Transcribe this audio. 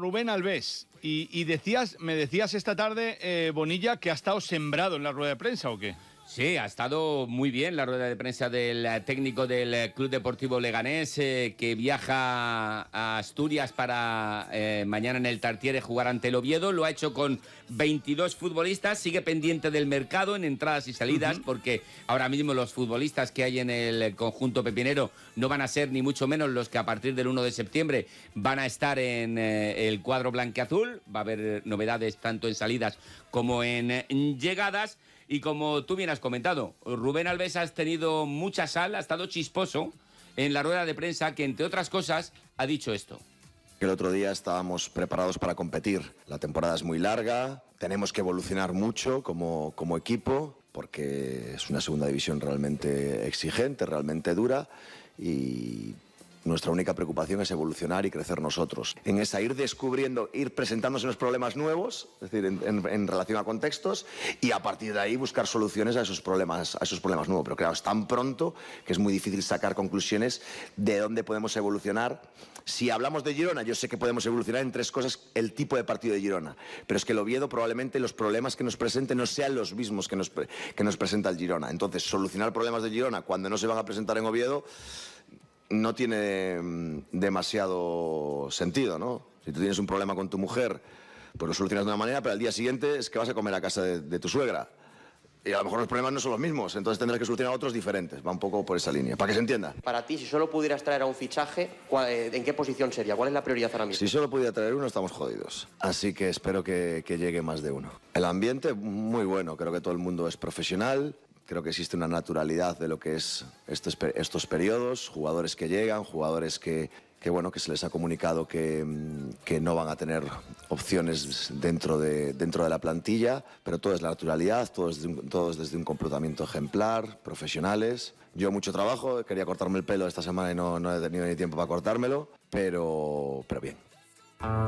Rubén Albés. Y me decías esta tarde, Bonilla, que ha estado sembrado en la rueda de prensa, ¿o qué? Sí, ha estado muy bien la rueda de prensa del técnico del Club Deportivo Leganés, que viaja a Asturias para mañana en el Tartiere jugar ante el Oviedo. Lo ha hecho con 22 futbolistas, sigue pendiente del mercado en entradas y salidas, porque ahora mismo los futbolistas que hay en el conjunto pepinero no van a ser ni mucho menos los que a partir del 1 de septiembre van a estar en el cuadro blanquiazul. Va a haber novedades tanto en salidas como en llegadas. Y como tú bien has comentado, Rubén Albés ha tenido mucha sal, ha estado chisposo en la rueda de prensa, que entre otras cosas ha dicho esto. El otro día estábamos preparados para competir. La temporada es muy larga, tenemos que evolucionar mucho como equipo, porque es una segunda división realmente exigente, realmente dura, y nuestra única preocupación es evolucionar y crecer nosotros. En esa ir descubriendo, ir presentándose los problemas nuevos, es decir, en relación a contextos, y a partir de ahí buscar soluciones a esos problemas nuevos. Pero claro, es tan pronto que es muy difícil sacar conclusiones de dónde podemos evolucionar. Si hablamos de Girona, yo sé que podemos evolucionar en 3 cosas: el tipo de partido de Girona, pero es que el Oviedo probablemente los problemas que nos presente no sean los mismos que nos presenta el Girona. Entonces, solucionar problemas de Girona cuando no se van a presentar en Oviedo no tiene demasiado sentido, ¿no? Si tú tienes un problema con tu mujer, pues lo solucionas de una manera, pero al día siguiente es que vas a comer a casa de tu suegra. Y a lo mejor los problemas no son los mismos, entonces tendrás que solucionar otros diferentes. Va un poco por esa línea, para que se entienda. Para ti, si solo pudieras traer a un fichaje, ¿en qué posición sería? ¿Cuál es la prioridad ahora mismo? Si solo pudiera traer uno, estamos jodidos. Así que espero que llegue más de uno. El ambiente, muy bueno. Creo que todo el mundo es profesional. Creo que existe una naturalidad de lo que es estos periodos, jugadores que llegan, jugadores que se les ha comunicado que no van a tener opciones dentro de la plantilla, pero todo es la naturalidad, todo es desde un comportamiento ejemplar, profesionales. Yo mucho trabajo, quería cortarme el pelo esta semana y no he tenido ni tiempo para cortármelo, pero bien.